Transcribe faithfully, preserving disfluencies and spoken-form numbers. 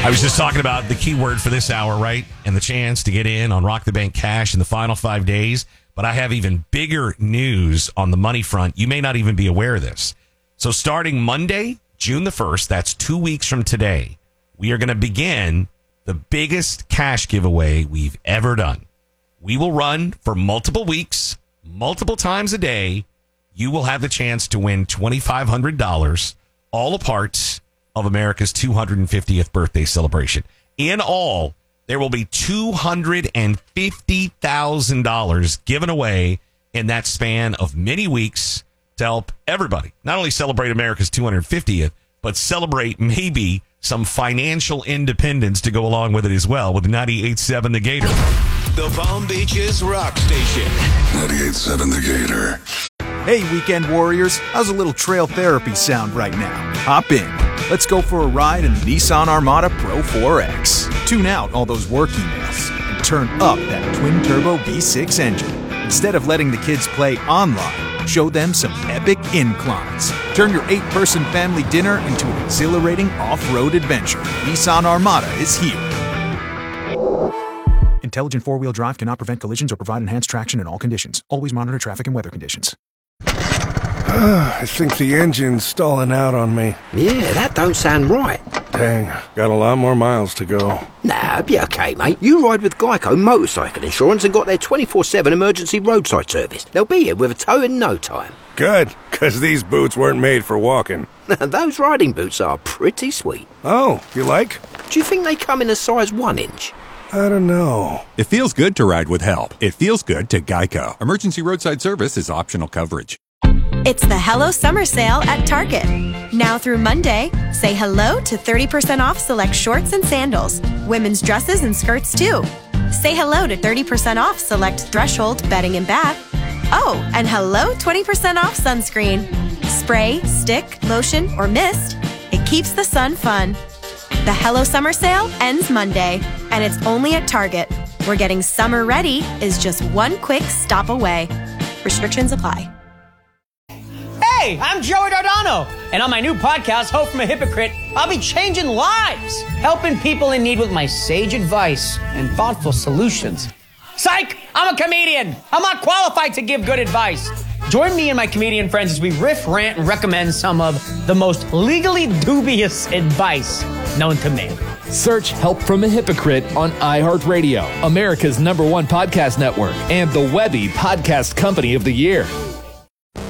I was just talking about the keyword for this hour, right? And the chance to get in on Rock the Bank Cash in the final five days. But I have even bigger news on the money front. You may not even be aware of this. So starting Monday, June the first, that's two weeks from today, we are going to begin the biggest cash giveaway we've ever done. We will run for multiple weeks, multiple times a day. You will have the chance to win twenty-five hundred dollars, all a part of America's two hundred fiftieth birthday celebration. In all, there will be two hundred fifty thousand dollars given away in that span of many weeks to help everybody not only celebrate America's two hundred fiftieth, but celebrate maybe some financial independence to go along with it as well with ninety-eight point seven The Gator. The Palm Beaches Rock Station. ninety-eight point seven The Gator. Hey, weekend warriors, how's a little trail therapy sound right now? Hop in. Let's go for a ride in the Nissan Armada Pro four X. Tune out all those work emails and turn up that twin-turbo V six engine. Instead of letting the kids play online, show them some epic inclines. Turn your eight-person family dinner into an exhilarating off-road adventure. Nissan Armada is here. Intelligent four-wheel drive cannot prevent collisions or provide enhanced traction in all conditions. Always monitor traffic and weather conditions. I think the engine's stalling out on me. Yeah, that don't sound right. Dang, got a lot more miles to go. Nah, be okay, mate. You ride with Geico Motorcycle Insurance and got their twenty-four seven emergency roadside service. They'll be here with a tow in no time. Good, because these boots weren't made for walking. Those riding boots are pretty sweet. Oh, you like? Do you think they come in a size one inch? I don't know. It feels good to ride with help. It feels good to Geico. Emergency roadside service is optional coverage. It's the Hello Summer Sale at Target. Now through Monday, say hello to thirty percent off select shorts and sandals, women's dresses and skirts too. Say hello to thirty percent off select Threshold bedding and bath. Oh, and hello twenty percent off sunscreen. Spray, stick, lotion, or mist. It keeps the sun fun. The Hello Summer Sale ends Monday, and it's only at Target, where getting summer ready is just one quick stop away. Restrictions apply. Hey, I'm Joey Dardano, and on my new podcast, Hope from a Hypocrite, I'll be changing lives, helping people in need with my sage advice and thoughtful solutions. Psych! I'm a comedian. I'm not qualified to give good advice. Join me and my comedian friends as we riff, rant, and recommend some of the most legally dubious advice known to man. Search Help from a Hypocrite on iHeartRadio, America's number one podcast network, and the Webby Podcast Company of the Year.